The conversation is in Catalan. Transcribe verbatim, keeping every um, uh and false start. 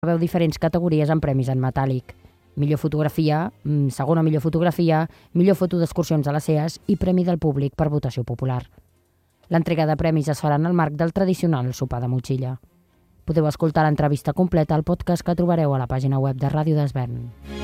Veu diferents categories amb premis en metàl·lic. Millor fotografia, segona millor fotografia, millor foto d'excursions a les C E A S i premi del públic per votació popular. L'entrega de premis es farà en el marc del tradicional sopar de motxilla. Podeu escoltar l'entrevista completa al podcast que trobareu a la pàgina web de Ràdio d'Esvern.